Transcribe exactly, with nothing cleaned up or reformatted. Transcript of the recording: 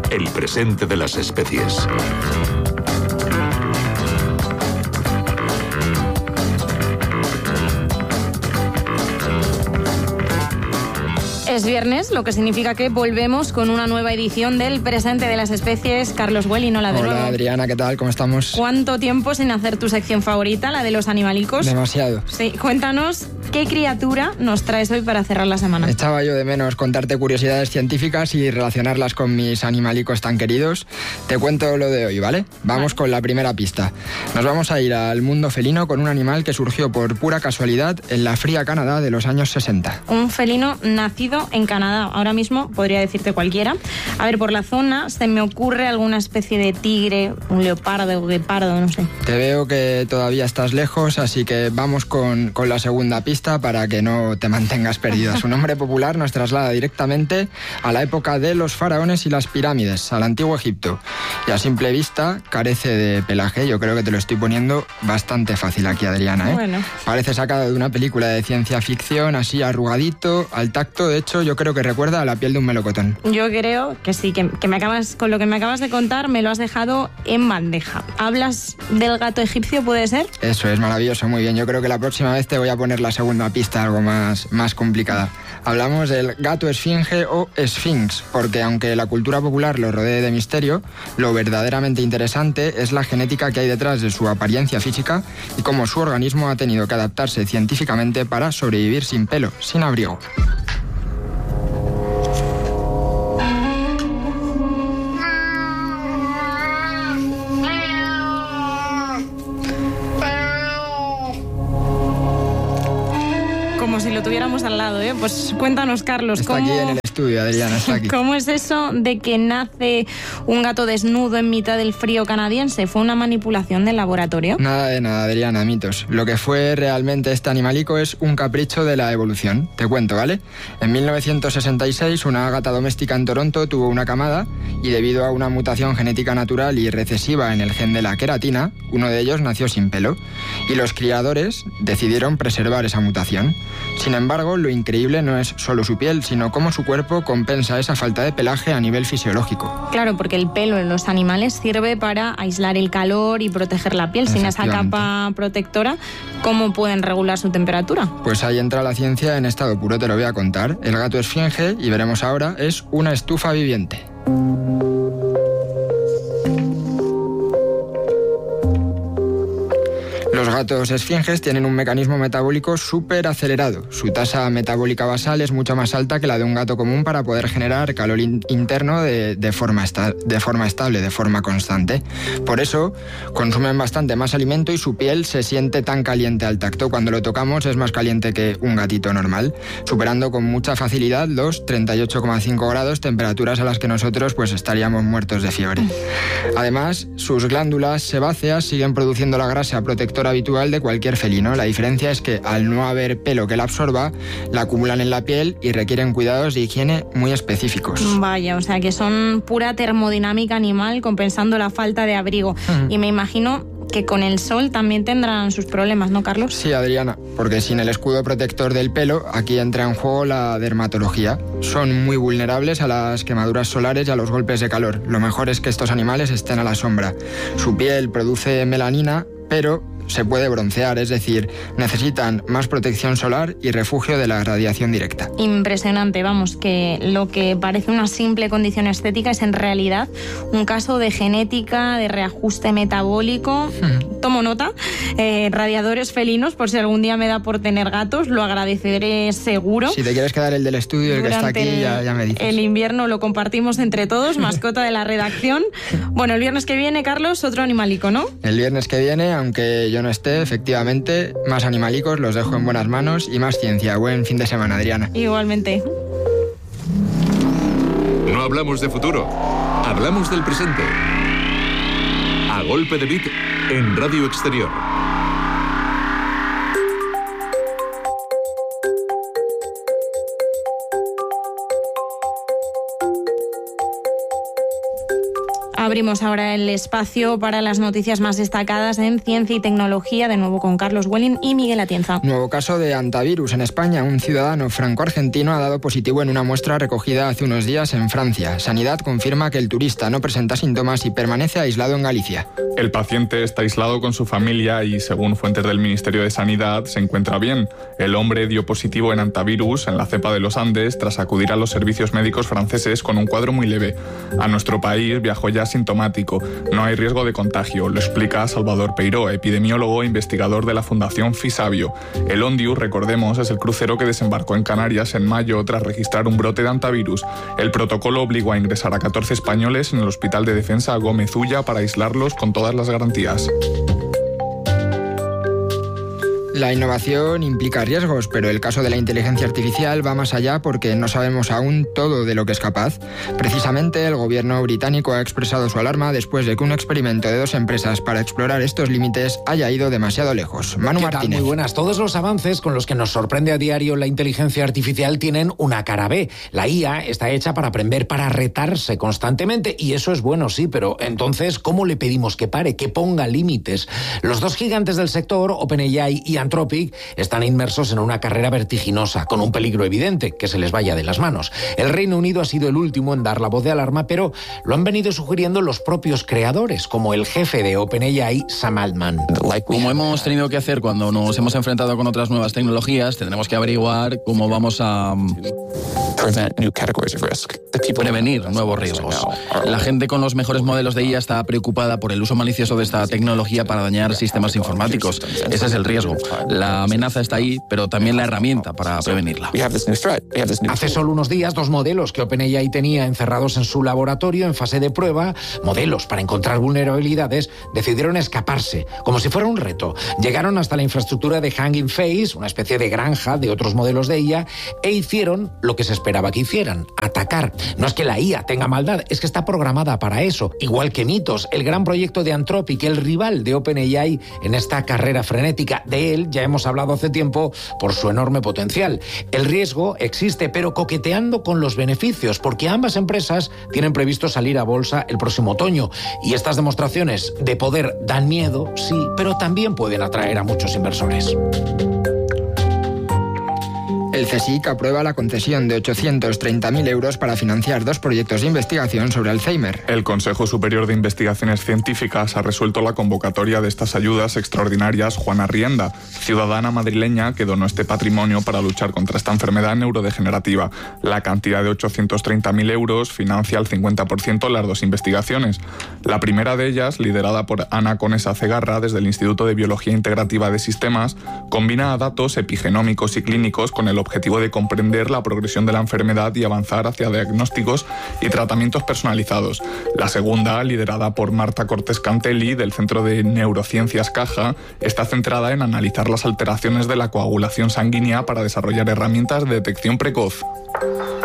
El presente de las especies. Es viernes, lo que significa que volvemos con una nueva edición del presente de las especies. Carlos Welling, hola de nuevo. Hola Adriana, ¿qué tal? ¿Cómo estamos? ¿Cuánto tiempo sin hacer tu sección favorita, la de los animalicos? Demasiado. Sí, cuéntanos qué criatura nos traes hoy para cerrar la semana. Echaba yo de menos contarte curiosidades científicas y relacionarlas con mis animalicos tan queridos. Te cuento lo de hoy, ¿vale? Vamos vale. con la primera pista. Nos vamos a ir al mundo felino con un animal que surgió por pura casualidad en la fría Canadá de los años sesenta. Un felino nacido en Canadá. Ahora mismo podría decirte cualquiera. A ver, por la zona se me ocurre alguna especie de tigre, un leopardo, un guepardo, no sé. Te veo que todavía estás lejos, así que vamos con, con la segunda pista para que no te mantengas perdida. Su nombre popular nos traslada directamente a la época de los faraones y las pirámides, al antiguo Egipto. Y a simple vista carece de pelaje. Yo creo que te lo estoy poniendo bastante fácil aquí, Adriana, ¿eh? Bueno. Parece sacado de una película de ciencia ficción, así arrugadito, al tacto. De hecho, yo creo que recuerda a la piel de un melocotón. Yo creo que sí, que, que me acabas, con lo que me acabas de contar me lo has dejado en bandeja. ¿Hablas del gato egipcio, puede ser? Eso es maravilloso, muy bien. Yo creo que la próxima vez te voy a poner la segunda pista, algo más, más complicada. Hablamos del gato esfinge o esfinx, porque aunque la cultura popular lo rodee de misterio, lo verdaderamente interesante es la genética que hay detrás de su apariencia física y cómo su organismo ha tenido que adaptarse científicamente para sobrevivir sin pelo, sin abrigo. Si lo tuviéramos al lado, ¿eh? Pues cuéntanos, Carlos, está ¿cómo... aquí en el estudio, Adriana, está aquí. ¿Cómo es eso de que nace un gato desnudo en mitad del frío canadiense? ¿Fue una manipulación del laboratorio? Nada de nada, Adriana, mitos. Lo que fue realmente este animalico es un capricho de la evolución. Te cuento, ¿vale? En mil novecientos sesenta y seis, una gata doméstica en Toronto tuvo una camada y debido a una mutación genética natural y recesiva en el gen de la queratina, uno de ellos nació sin pelo. Y los criadores decidieron preservar esa mutación. Sin embargo, lo increíble no es solo su piel, sino cómo su cuerpo compensa esa falta de pelaje a nivel fisiológico. Claro, porque el pelo en los animales sirve para aislar el calor y proteger la piel. Sin esa capa protectora, ¿cómo pueden regular su temperatura? Pues ahí entra la ciencia en estado puro, te lo voy a contar. El gato esfinge, y veremos ahora, es una estufa viviente. Los gatos esfinges tienen un mecanismo metabólico súper acelerado. Su tasa metabólica basal es mucho más alta que la de un gato común para poder generar calor in- interno de, de, forma esta- de forma estable, de forma constante. Por eso consumen bastante más alimento y su piel se siente tan caliente al tacto. Cuando lo tocamos es más caliente que un gatito normal, superando con mucha facilidad los treinta y ocho coma cinco grados, temperaturas a las que nosotros pues estaríamos muertos de fiebre. Además, sus glándulas sebáceas siguen produciendo la grasa protectora habitual de cualquier felino. La diferencia es que al no haber pelo que la absorba, la acumulan en la piel y requieren cuidados de higiene muy específicos. Vaya, o sea que son pura termodinámica animal compensando la falta de abrigo. Uh-huh. Y me imagino que con el sol también tendrán sus problemas, ¿no, Carlos? Sí, Adriana, porque sin el escudo protector del pelo, aquí entra en juego la dermatología. Son muy vulnerables a las quemaduras solares y a los golpes de calor. Lo mejor es que estos animales estén a la sombra. Su piel produce melanina, pero se puede broncear, es decir, necesitan más protección solar y refugio de la radiación directa. Impresionante, vamos, que lo que parece una simple condición estética es en realidad un caso de genética, de reajuste metabólico. Hmm. Tomo nota. Eh, radiadores felinos, por si algún día me da por tener gatos, lo agradeceré seguro. Si te quieres quedar el del estudio, el Durante que está aquí, ya, ya me dices. El invierno lo compartimos entre todos, mascota de la redacción. Bueno, el viernes que viene, Carlos, otro animalico, ¿no? El viernes que viene, aunque yo no esté, efectivamente, más animalicos, los dejo en buenas manos y más ciencia. Buen fin de semana, Adriana. Igualmente. No hablamos de futuro, hablamos del presente. A golpe de beat en Radio Exterior. Abrimos ahora el espacio para las noticias más destacadas en ciencia y tecnología, de nuevo con Carlos Welling y Miguel Atienza. Nuevo caso de hantavirus en España. Un ciudadano franco-argentino ha dado positivo en una muestra recogida hace unos días en Francia. Sanidad confirma que el turista no presenta síntomas y permanece aislado en Galicia. El paciente está aislado con su familia y, según fuentes del Ministerio de Sanidad, se encuentra bien. El hombre dio positivo en hantavirus en la cepa de los Andes tras acudir a los servicios médicos franceses con un cuadro muy leve. A nuestro país viajó ya asintomático. No hay riesgo de contagio, lo explica Salvador Peiró, epidemiólogo e investigador de la Fundación Fisabio. El Ondius, recordemos, es el crucero que desembarcó en Canarias en mayo tras registrar un brote de hantavirus. El protocolo obligó a ingresar a catorce españoles en el Hospital de Defensa Gómez Ulla para aislarlos con todas las garantías. La innovación implica riesgos, pero el caso de la inteligencia artificial va más allá porque no sabemos aún todo de lo que es capaz. Precisamente, el gobierno británico ha expresado su alarma después de que un experimento de dos empresas para explorar estos límites haya ido demasiado lejos. Manu ¿Qué tal? Martínez. Muy buenas. Todos los avances con los que nos sorprende a diario la inteligencia artificial tienen una cara B. La I A está hecha para aprender, para retarse constantemente, y eso es bueno, sí, pero entonces, ¿cómo le pedimos que pare, que ponga límites? Los dos gigantes del sector, OpenAI y Anthropic, están inmersos en una carrera vertiginosa, con un peligro evidente, que se les vaya de las manos. El Reino Unido ha sido el último en dar la voz de alarma, pero lo han venido sugiriendo los propios creadores, como el jefe de OpenAI, Sam Altman. Como hemos tenido que hacer cuando nos hemos enfrentado con otras nuevas tecnologías, tendremos que averiguar cómo vamos a prevenir nuevos riesgos. La gente con los mejores modelos de I A está preocupada por el uso malicioso de esta tecnología para dañar sistemas informáticos. Ese es el riesgo. La amenaza está ahí, pero también la herramienta para prevenirla. Hace solo unos días, dos modelos que OpenAI tenía encerrados en su laboratorio en fase de prueba, modelos para encontrar vulnerabilidades, decidieron escaparse, como si fuera un reto. Llegaron hasta la infraestructura de Hugging Face, una especie de granja de otros modelos de I A, e hicieron lo que se esperaba que hicieran, atacar. No es que la I A tenga maldad, es que está programada para eso. Igual que Mythos, el gran proyecto de Anthropic, el rival de OpenAI en esta carrera frenética. De él ya hemos hablado hace tiempo por su enorme potencial. El riesgo existe, pero coqueteando con los beneficios, porque ambas empresas tienen previsto salir a bolsa el próximo otoño. Y estas demostraciones de poder dan miedo, sí, pero también pueden atraer a muchos inversores. El CSIC aprueba la concesión de ochocientos treinta mil euros para financiar dos proyectos de investigación sobre Alzheimer. El Consejo Superior de Investigaciones Científicas ha resuelto la convocatoria de estas ayudas extraordinarias Juana Rienda, ciudadana madrileña que donó este patrimonio para luchar contra esta enfermedad neurodegenerativa. La cantidad de ochocientos treinta mil euros financia al cincuenta por ciento las dos investigaciones. La primera de ellas, liderada por Ana Conesa Cegarra desde el Instituto de Biología Integrativa de Sistemas, combina datos epigenómicos y clínicos con el objetivo de comprender la progresión de la enfermedad y avanzar hacia diagnósticos y tratamientos personalizados. La segunda, liderada por Marta Cortés Cantelli del Centro de Neurociencias Caja, está centrada en analizar las alteraciones de la coagulación sanguínea para desarrollar herramientas de detección precoz.